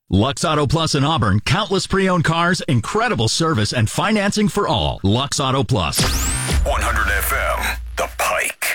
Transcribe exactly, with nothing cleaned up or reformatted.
Lux Auto Plus in Auburn, countless pre-owned cars, incredible service, and financing for all. Lux Auto Plus. one hundred F M, The Pike.